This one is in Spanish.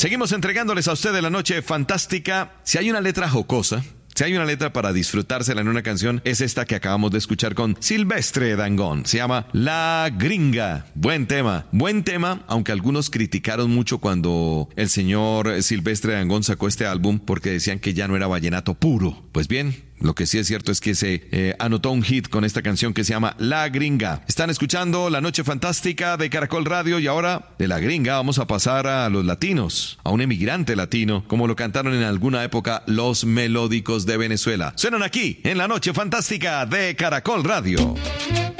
Seguimos entregándoles a ustedes la noche fantástica. Si hay una letra jocosa, si hay una letra para disfrutársela en una canción, es esta que acabamos de escuchar con Silvestre Dangond. Se llama La Gringa. Buen tema, aunque algunos criticaron mucho cuando el señor Silvestre Dangond sacó este álbum porque decían que ya no era vallenato puro. Pues bien, lo que sí es cierto es que se anotó un hit con esta canción que se llama La Gringa. Están escuchando La Noche Fantástica de Caracol Radio y ahora de La Gringa vamos a pasar a los latinos, a un emigrante latino, como lo cantaron en alguna época los Melódicos de Venezuela. Suenan aquí en La Noche Fantástica de Caracol Radio.